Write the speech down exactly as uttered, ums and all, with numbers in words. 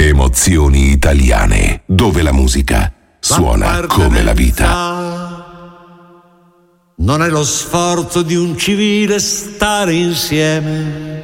Emozioni italiane, dove la musica suona La come la vita. Non è lo sforzo di un civile stare insieme,